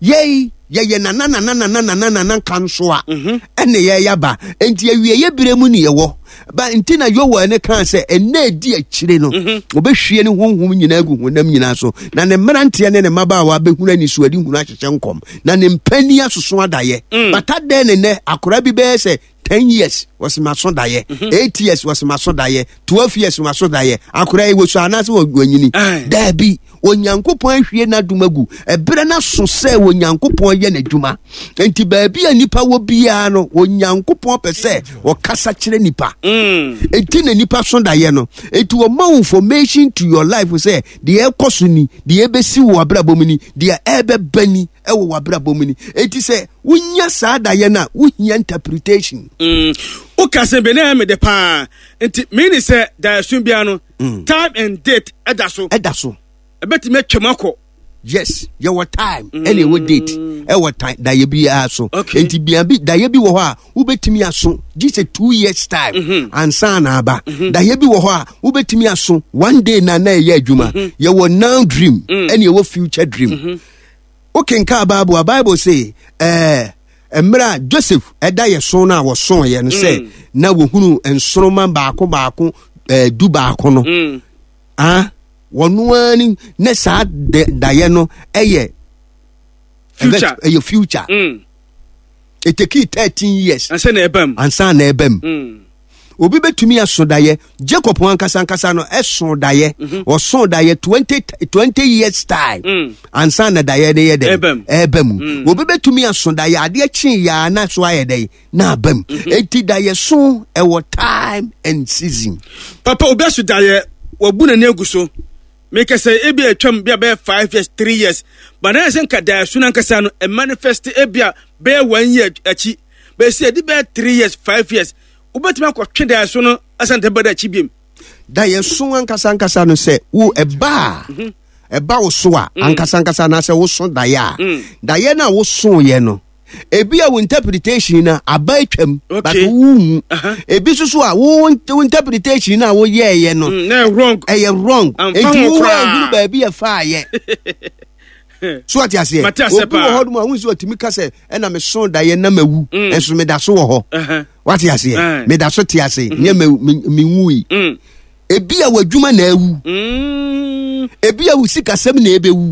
Ye na kansoa. Ene ye yaba. Enti awie ye biremu ni yewo. Ba ntina yowo ene kan se ene di akire no. Obehwie ne honhom nyina agu honam nyina so. Na ne mmerante ne maba wa behunu ani so adi hunu ahyehye nkom. Na ne mpani asoso adaye. Bata de ne akora bi be se 10 years was my son daye. 8 years was my son daye. 12 years was my son daye. Akura e woso anase wanyini. There be onyankopon hwie na dumagu. Ebere na so se onyankopon ye na dwuma. Enti baabi anipa wo bia no onyankopon pese o kasa kire nipa. Enti na nipa son daye no. Enti wo ma information to your life we say the ekoso ni, the ebesi wo abrabom ni, the ebe bani ewo wabrabom ni. Enti se wunya sa daye na wunya interpretation. Ukase bene me de pa. Enti mean say da sunbia no time and date edaso. Ebeti me twemako. Yes, your time anyway date time da ye bi aso. Enti bia bi da ye bi wo ho a ubetimi aso just 2 years time ansa na aba. Da ye bi wo ho a ubetimi aso one day na ye adwuma. Ye wo now dream any wo future dream. Okay, Bible say Emra Joseph eda ye so na wo so ye no say na wo hunu ensoroman baako du baako no wonu ani ne sa da ye no eye future it take 13 years ansa na ebam obi betumi asodaye Jacob ankasa no esodaye o sodaye 20 years time ansa na daye de ebam obi betumi asodaye ade chin ya na so ayede na abam enti daye so ewo time and season papa obi asodaye wabu na neguso make say ebi atwam bia be 5 years 3 years but na sen ka daye so ankasa no e manifest ebia be 1 year achi be say di be 3 years 5 years ubetime akotwe da so no asante bada chibiem da yeso ankasa no se wo eba wo so a ankasa na se wo so da ya da ye na wo so ye no ebi a wo interpretation na abaitwam but wo ebi so a wo interpretation na wo ye no wrong wrong enti wo guru ba bi e fa ye so what you say obi wo hodo ma hunsi otimi ka se na me so da ye na mawu enso me da so wo ho what you say me da so ti ase ne me wui ebi a wadwuma na awu ebi a usika sem na ebewu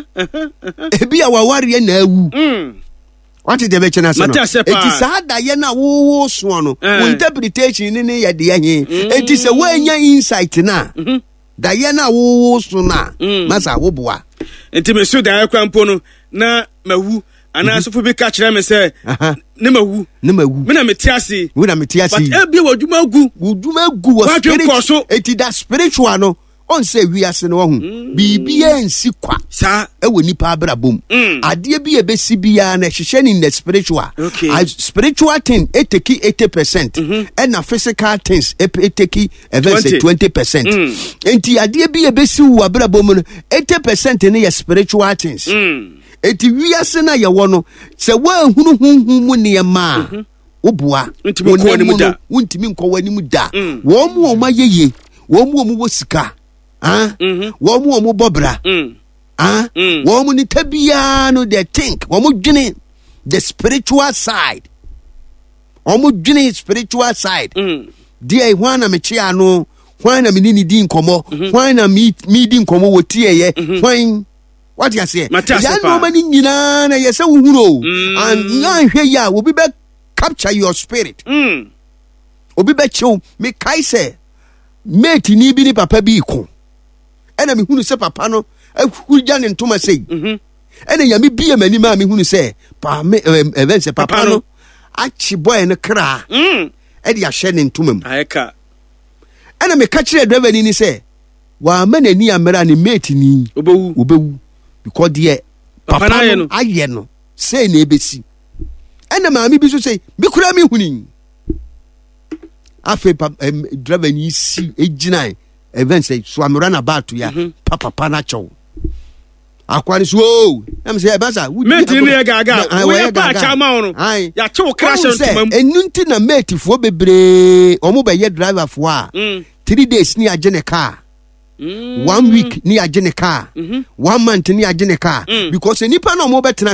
ebi a waware na awu what is the mention as no it is hard da ye na wo so no interpretation ni ye de ye it is a way insight na da ye na wo so na masa wo boa enti me so da kwampo no na mawu ana so bi ka kire me se ne mawu me na metiase but e bi wadwuma gu wo enti that spiritual no on say we ase no hu bibia nsi kwa sa e wo nipa abrabom ade bi ebesi bia na hwehwe ni the spiritual spiritual thing it take 80% and na physical things it take 20%. Enti ade bi ebesi wo abrabom no 80% ne spiritual things eti wi ase na ye wo no se wa hunu hunhum ne ma oboa wontimi nkọ wani mu da wo mu o mayeye wo mu wo sika wo mu bobra wo mu ni tabia no they think wo mu dwene the spiritual side spiritual side dia hwana mechi ano hwana menini di nkomo hwana mi di nkomo wotieye hwan what you say ya no mani nyina na yesa wuhuro and yan hwe ya obi be capture your spirit obi be chew me kai say mate ni bi ni papa bi ko ena me hunu se papa no ahurja ne ntoma sei ena ya me bia mani ma me hunu se pa me even se papa no achi boy no kra e dia hye ne ntoma mu ayeka ena me ka kire driver ni se wa ma nani amera ne mate ni obewu because the papa no aye no say na ebesi ena maami bi so say bi kura mi huni afi driver ni si ejina event say so amera na ba to ya papa na chow akwani so am say basa mate ni gaga we pa chama ono ya chow crash ntumam enunti na mate fo bebre omo be ye driver fo a 3 days ni agene car 1 week ni agene car 1 month ni agene car because nipa na omo betena